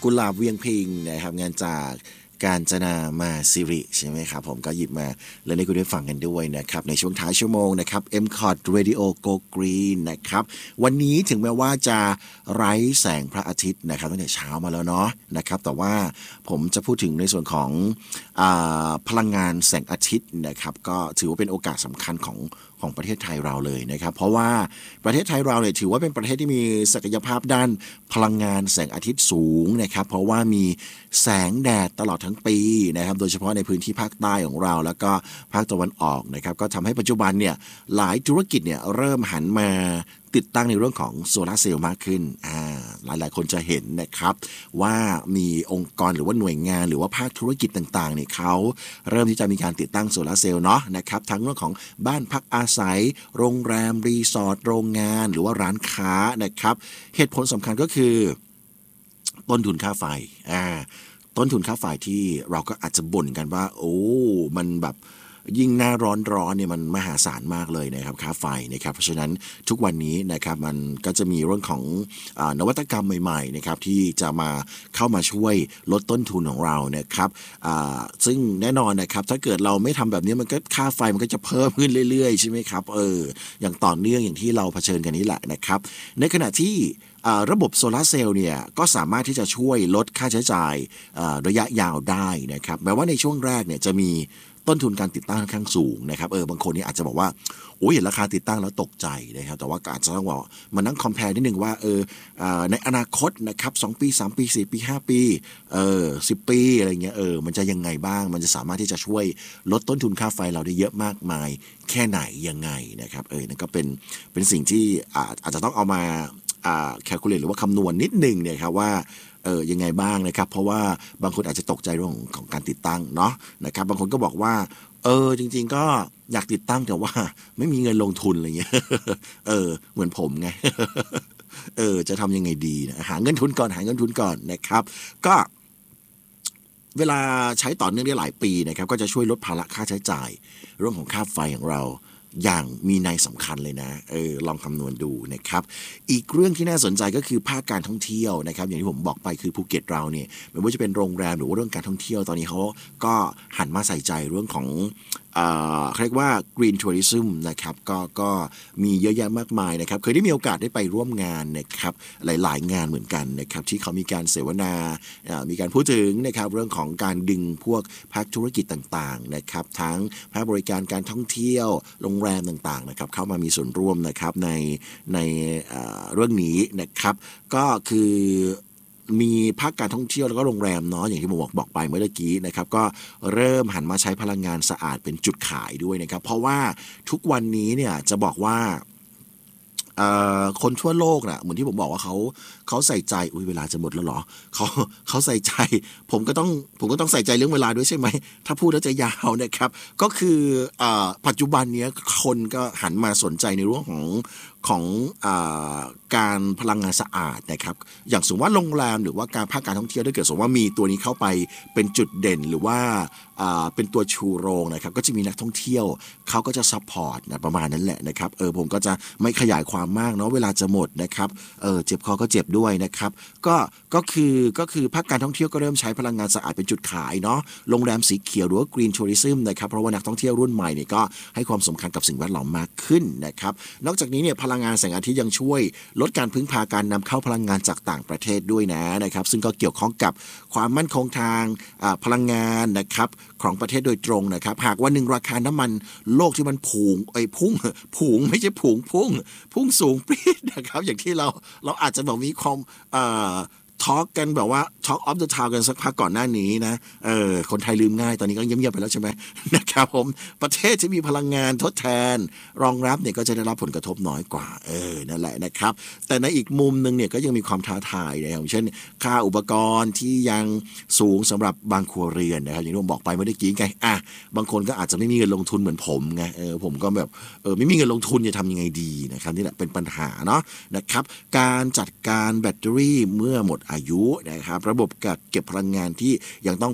กุหลาบเวียงพิงนะครับงานจากกาญจนามาสิริใช่ไหมครับผมก็หยิบมาแล้วให้คุณได้ฟังกันด้วยนะครับในช่วงท้ายชั่วโมงนะครับ MCOT Radio Go Green นะครับวันนี้ถึงแม้ว่าจะไร้แสงพระอาทิตย์นะครับตั้งแต่เช้ามาแล้วเนาะนะครับแต่ว่าผมจะพูดถึงในส่วนของพลังงานแสงอาทิตย์นะครับก็ถือว่าเป็นโอกาสสำคัญของประเทศไทยเราเลยนะครับเพราะว่าประเทศไทยเราเนี่ยถือว่าเป็นประเทศที่มีศักยภาพด้านพลังงานแสงอาทิตย์สูงนะครับเพราะว่ามีแสงแดดตลอดทั้งปีนะครับโดยเฉพาะในพื้นที่ภาคใต้ของเราแล้วก็ภาคตะวันออกนะครับก็ทำให้ปัจจุบันเนี่ยหลายธุรกิจเนี่ยเริ่มหันมาติดตั้งในเรื่องของโซลาร์เซลล์มากขึ้นหลายๆคนจะเห็นนะครับว่ามีองค์กรหรือว่าหน่วยงานหรือว่าภาคธุรกิจต่างๆเนี่ยเขาเริ่มที่จะมีการติดตั้งโซลาร์เซลล์เนาะนะครับทั้งเรื่องของบ้านพักอาศัยโรงแรมรีสอร์ทโรงงานหรือว่าร้านค้านะครับเหตุผลสำคัญก็คือต้นทุนค่าไฟต้นทุนค่าไฟที่เราก็อาจจะบ่นกันว่าโอ้มันแบบยิ่งหน้าร้อนเนี่ยมันมหาศาลมากเลยนะครับค่าไฟนะครับเพราะฉะนั้นทุกวันนี้นะครับมันก็จะมีเรื่องของนวัตกรรมใหม่ๆนะครับที่จะมาเข้ามาช่วยลดต้นทุนของเรานะครับซึ่งแน่นอนนะครับถ้าเกิดเราไม่ทำแบบนี้มันก็ค่าไฟมันก็จะเพิ่มขึ้นเรื่อยๆใช่ไหมครับอย่างต่อเนื่องอย่างที่เราเผชิญกันนี้แหละนะครับในขณะที่ระบบโซลาร์เซลล์เนี่ยก็สามารถที่จะช่วยลดค่าใช้จ่ายระยะยาวได้นะครับแม้ว่าในช่วงแรกเนี่ยจะมีต้นทุนการติดตั้งค่อนข้างสูงนะครับบางคนนี่อาจจะบอกว่าโอ้ยเห็นราคาติดตั้งแล้วตกใจนะครับแต่ว่าอาจจะต้องบอกมานั่งคอมเพลนิดนึงว่าในอนาคตนะครับ2ปี3ปี4ปี5ปี10ปีอะไรเงี้ยมันจะยังไงบ้างมันจะสามารถที่จะช่วยลดต้นทุนค่าไฟเราได้เยอะมากมายแค่ไหนยังไงนะครับนั่นก็เป็นสิ่งที่อาจจะต้องเอามาแคลคูลเลตหรือว่าคำนวณนิดนึงเนี่ยครับว่ายังไงบ้างนะครับเพราะว่าบางคนอาจจะตกใจเรื่องของการติดตั้งเนาะนะครับบางคนก็บอกว่าจริงๆก็อยากติดตั้งแต่ว่าไม่มีเงินลงทุนอะไรเงี้ยเหมือนผมไง จะทำยังไงดีนะหาเงินทุนก่อนนะครับก็เวลาใช้ต่อเนื่องได้หลายปีนะครับก็จะช่วยลดภาระค่าใช้จ่ายเรื่องของค่าไฟของเราอย่างมีนัยสำคัญเลยนะลองคำนวณดูนะครับอีกเรื่องที่น่าสนใจก็คือภาคการท่องเที่ยวนะครับอย่างที่ผมบอกไปคือภูเก็ตเราเนี่ยไม่ว่าจะเป็นโรงแรมหรือว่าเรื่องการท่องเที่ยวตอนนี้เขาก็หันมาใส่ใจเรื่องของเรียกว่า Green Tourism นะครับก็มีเยอะแยะมากมายนะครับเคยได้มีโอกาสได้ไปร่วมงานนะครับหลายๆงานเหมือนกันนะครับที่เขามีการเสวนามีการพูดถึงนะครับเรื่องของการดึงพวกภาคธุรกิจต่างๆนะครับทั้งภาคบริการการท่องเที่ยวโรงแรมต่างๆนะครับเข้ามามีส่วนร่วมนะครับในเรื่องนี้นะครับก็คือมีภาคการท่องเที่ยวแล้วก็โรงแรมเนาะอย่างที่ผมบอกไปเมื่อกี้นะครับก็เริ่มหันมาใช้พลังงานสะอาดเป็นจุดขายด้วยนะครับเพราะว่าทุกวันนี้เนี่ยจะบอกว่าคนทั่วโลกน่ะเหมือนที่ผมบอกว่าเขาใส่ใจเวลาจะหมดแล้วเหรอเขาใส่ใจผมก็ต้องใส่ใจเรื่องเวลาด้วยใช่ไหมถ้าพูดแล้วจะยาวนะครับก็คือปัจจุบันนี้คนก็หันมาสนใจในเรื่องของการพลังงานสะอาดนะครับอย่างสมมติว่าโรงแรมหรือว่าการภาคการท่องเที่ยวถ้าเกิดสมมติว่ามีตัวนี้เข้าไปเป็นจุดเด่นหรือว่าเป็นตัวชูโรงนะครับก็จะมีนักท่องเที่ยวเขาก็จะซัพพอร์ตนะประมาณนั้นแหละนะครับผมก็จะไม่ขยายความมากเนาะเวลาจะหมดนะครับเจ็บคอก็เจ็บด้วยนะครับก็คือภาคการท่องเที่ยวก็เริ่มใช้พลังงานสะอาดเป็นจุดขายเนาะโรงแรมสีเขียวหรือว่า Green Tourism นะครับเพราะว่านักท่องเที่ยวรุ่นใหม่เนี่ยก็ให้ความสำคัญกับสิ่งแวดล้อมมากขึ้นนะครับนอกจากนี้เนี่ยพลังงานแสงอาทิตย์ยังช่วยลดการพึ่งพาการนำเข้าพลังงานจากต่างประเทศด้วยนะครับซึ่งก็เกี่ยวข้องกับความมั่นคงทางพลังงานนะครับของประเทศโดยตรงนะครับหากวันหนึ่งราคาน้ำมันโลกที่มันพุ่งไม่ใช่พุ่งสูงปรี๊ดนะครับอย่างที่เราอาจจะแบบมีความทอล์กกันแบบว่า Talk of the Town กันสักพักก่อนหน้านี้นะคนไทยลืมง่ายตอนนี้ก็เงียบๆไปแล้วใช่ไหมนะครับผมประเทศที่มีพลังงานทดแทนรองรับเนี่ยก็จะได้รับผลกระทบน้อยกว่านั่นแหละนะครับแต่ในอีกมุมนึงเนี่ยก็ยังมีความท้าทายอย่างเช่นค่าอุปกรณ์ที่ยังสูงสำหรับบางครัวเรือนนะครับอย่างที่ผมบอกไปเมื่อกี้ไงบางคนก็อาจจะไม่มีเงินลงทุนเหมือนผมไงผมก็แบบไม่มีเงินลงทุนจะทำยังไงดีนะครับนี่แหละเป็นปัญหาเนาะนะครับการจัดการแบตเตอรี่เมื่อหมดอายุนะครับระบบกักเก็บพลังงานที่ยังต้อง